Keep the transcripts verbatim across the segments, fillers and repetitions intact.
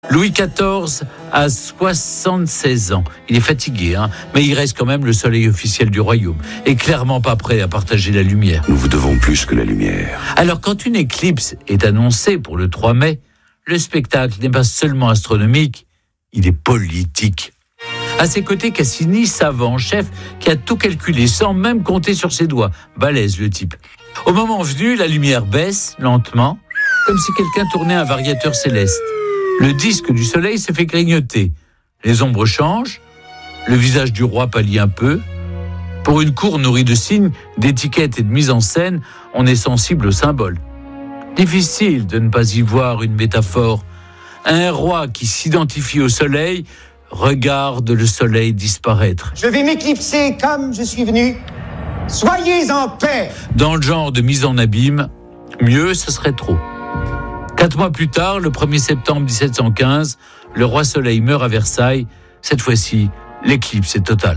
Louis quatorze a soixante-seize ans. Il est fatigué, hein, mais il reste quand même le soleil officiel du royaume et clairement pas prêt à partager la lumière. Nous vous devons plus que la lumière. Alors quand une éclipse est annoncée pour le trois mai, le spectacle n'est pas seulement astronomique, il est politique. À ses côtés, Cassini, savant chef, qui a tout calculé sans même compter sur ses doigts. Balèze le type. Au moment venu, la lumière baisse lentement, comme si quelqu'un tournait un variateur céleste. Le disque du soleil se fait grignoter. Les ombres changent, le visage du roi pâlit un peu. Pour une cour nourrie de signes, d'étiquettes et de mise en scène, on est sensible aux symboles. Difficile de ne pas y voir une métaphore. Un roi qui s'identifie au soleil regarde le soleil disparaître. Je vais m'éclipser comme je suis venu. Soyez en paix. Dans le genre de mise en abîme, mieux ce serait trop. Quatre mois plus tard, le premier septembre dix-sept cent quinze, le roi Soleil meurt à Versailles. Cette fois-ci, l'éclipse est totale.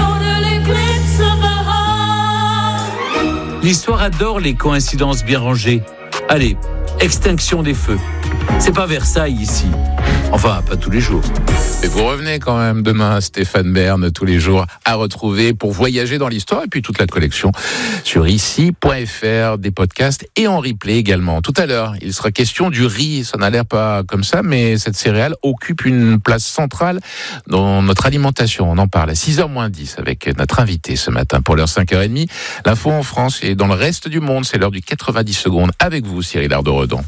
L'histoire adore les coïncidences bien rangées. Allez, extinction des feux. C'est pas Versailles ici. Enfin, pas tous les jours. Et vous revenez quand même demain, Stéphane Bern, tous les jours, à retrouver pour voyager dans l'histoire et puis toute la collection sur ici point f r, des podcasts et en replay également. Tout à l'heure, il sera question du riz. Ça n'a l'air pas comme ça, mais cette céréale occupe une place centrale dans notre alimentation. On en parle à six heures moins dix avec notre invité ce matin pour l'heure cinq heures trente. L'info en France et dans le reste du monde, c'est l'heure du quatre-vingt-dix secondes avec vous, Cyril Ardo-Redon.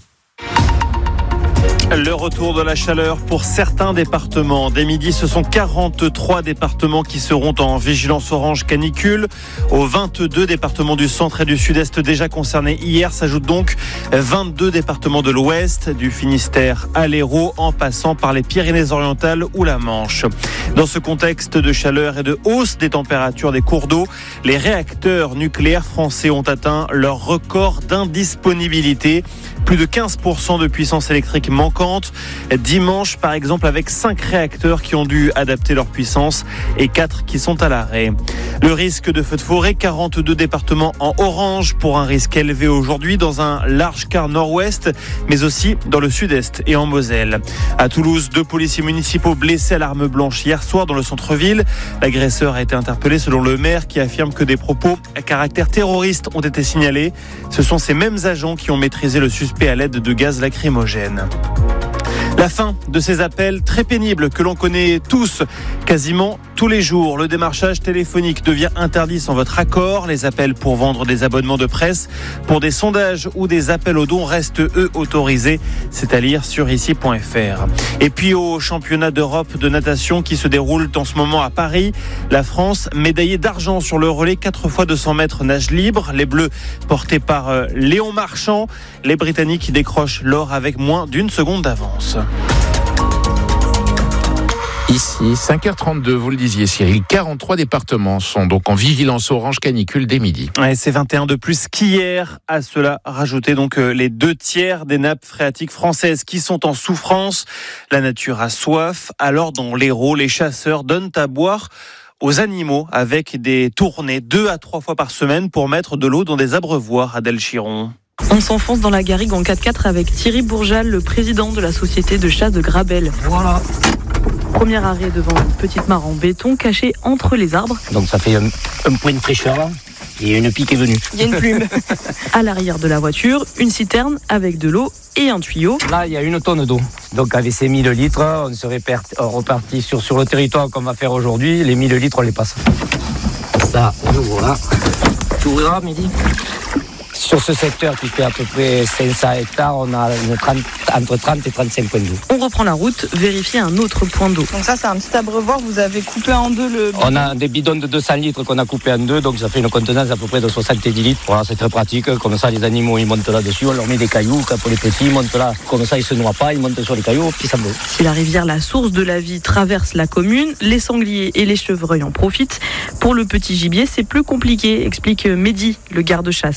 Le retour de la chaleur pour certains départements. Dès midi, ce sont quarante-trois départements qui seront en vigilance orange canicule. Aux vingt-deux départements du centre et du sud-est déjà concernés hier, s'ajoutent donc vingt-deux départements de l'ouest, du Finistère à l'Hérault, en passant par les Pyrénées-Orientales ou la Manche. Dans ce contexte de chaleur et de hausse des températures des cours d'eau, les réacteurs nucléaires français ont atteint leur record d'indisponibilité. Plus de quinze pour cent de puissance électrique manquante. Dimanche, par exemple, avec cinq réacteurs qui ont dû adapter leur puissance et quatre qui sont à l'arrêt. Le risque de feu de forêt, quarante-deux départements en orange pour un risque élevé aujourd'hui dans un large quart nord-ouest, mais aussi dans le sud-est et en Moselle. À Toulouse, deux policiers municipaux blessés à l'arme blanche hier soir dans le centre-ville. L'agresseur a été interpellé selon le maire qui affirme que des propos à caractère terroriste ont été signalés. Ce sont ces mêmes agents qui ont maîtrisé le suspect à l'aide de gaz lacrymogène. La fin de ces appels très pénibles que l'on connaît tous, quasiment tous les jours. Le démarchage téléphonique devient interdit sans votre accord. Les appels pour vendre des abonnements de presse, pour des sondages ou des appels aux dons restent eux autorisés. C'est à lire sur ici point f r. Et puis au championnat d'Europe de natation qui se déroule en ce moment à Paris, la France médaillée d'argent sur le relais quatre fois deux cents mètres nage libre. Les Bleus portés par euh, Léon Marchand. Les Britanniques décrochent l'or avec moins d'une seconde d'avance. Ici, cinq heures trente-deux, vous le disiez Cyril, quarante-trois départements sont donc en vigilance orange canicule dès midi. Ouais, c'est vingt et un de plus qu'hier. À cela, rajouter donc les deux tiers des nappes phréatiques françaises qui sont en souffrance. La nature a soif. Alors dans l'Hérault, les chasseurs donnent à boire aux animaux avec des tournées deux à trois fois par semaine pour mettre de l'eau dans des abreuvoirs à Delchiron. On s'enfonce dans la garrigue en quatre-quatre avec Thierry Bourjal, le président de la société de chasse de Grabel. Voilà. Premier arrêt devant une petite mare en béton cachée entre les arbres. Donc ça fait un, un point de fraîcheur là, et une pique est venue. Il y a une plume. À l'arrière de la voiture, une citerne avec de l'eau et un tuyau. Là, il y a une tonne d'eau. Donc avec ces mille litres, on se répartit, on repartit sur, sur le territoire qu'on va faire aujourd'hui. Les mille litres, on les passe. Ça, on ouvre là. Tu ouvriras midi. Sur ce secteur qui fait à peu près cinq cents hectares, on a une trente, entre trente et trente-cinq points d'eau. On reprend la route, vérifier un autre point d'eau. Donc ça, c'est un petit abreuvoir, vous avez coupé en deux le bidon. On a des bidons de deux cents litres qu'on a coupé en deux, donc ça fait une contenance à peu près de soixante-dix litres. Voilà, c'est très pratique, comme ça les animaux ils montent là-dessus, on leur met des cailloux, pour les petits ils montent là, comme ça ils se noient pas, ils montent sur les cailloux, puis ça me. Si la rivière, la source de la vie, traverse la commune, les sangliers et les chevreuils en profitent. Pour le petit gibier, c'est plus compliqué, explique Mehdi, le garde-chasse. On a quelques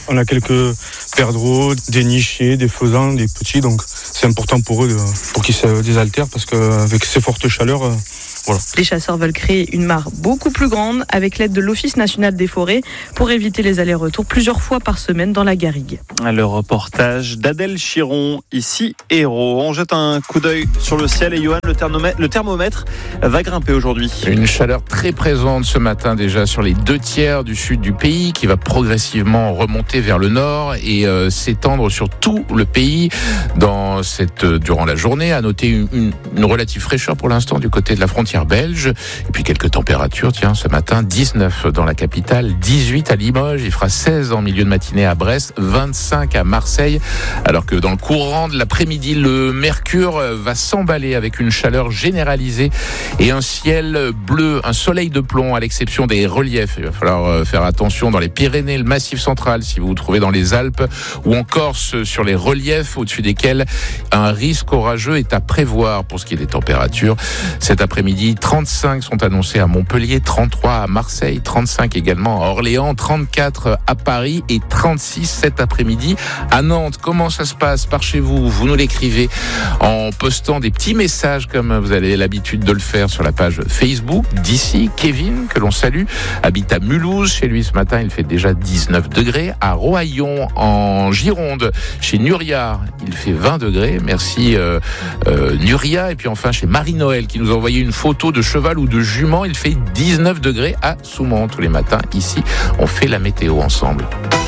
peu perdreaux, des nichés, des faisans, des petits. Donc c'est important pour eux de, pour qu'ils se désaltèrent parce qu'avec ces fortes chaleurs, euh, voilà. Les chasseurs veulent créer une mare beaucoup plus grande avec l'aide de l'Office national des forêts pour éviter les allers-retours plusieurs fois par semaine dans la garrigue. Le reportage d'Adèle Chiron, ici Hérault. On jette un coup d'œil sur le ciel et Johan, le thermomètre, le thermomètre va grimper aujourd'hui. Une chaleur très présente ce matin déjà sur les deux tiers du sud du pays qui va progressivement remonter vers le nord et euh, s'étendre sur tout le pays dans cette, euh, durant la journée. À noter une, une, une relative fraîcheur pour l'instant du côté de la frontière belge. Et puis quelques températures, tiens, ce matin, dix-neuf dans la capitale, dix-huit à Limoges, il fera seize en milieu de matinée à Brest, vingt-cinq à Marseille, alors que dans le courant de l'après-midi, le mercure va s'emballer avec une chaleur généralisée et un ciel bleu, un soleil de plomb à l'exception des reliefs. Il va falloir faire attention dans les Pyrénées, le Massif central, si vous vous trouvez dans les Alpes ou en Corse, sur les reliefs au-dessus desquels un risque orageux est à prévoir pour ce qui est des températures. Cet après-midi, trente-cinq sont annoncés à Montpellier, trente-trois à Marseille, trente-cinq également à Orléans, trente-quatre à Paris et trente-six cet après-midi à Nantes. Comment ça se passe par chez vous? Vous nous l'écrivez en postant des petits messages comme vous avez l'habitude de le faire sur la page Facebook d'ici. Kevin, que l'on salue, habite à Mulhouse. Chez lui ce matin, il fait déjà dix-neuf degrés. À Roaillon, en Gironde, chez Nuria, il fait vingt degrés. Merci euh, euh, Nuria. Et puis enfin chez Marie-Noël qui nous a envoyé une photo de cheval ou de jument, il fait dix-neuf degrés à Soumont tous les matins. Ici, on fait la météo ensemble.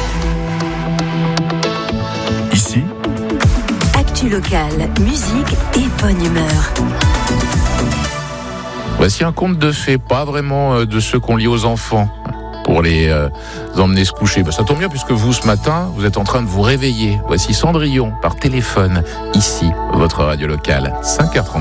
Ici, actu locale, musique et bonne humeur. Voici un conte de fées, pas vraiment de ceux qu'on lit aux enfants pour les euh, emmener se coucher. Ben, ça tombe bien puisque vous, ce matin, vous êtes en train de vous réveiller. Voici Cendrillon par téléphone, ici, votre radio locale, cinq heures trente.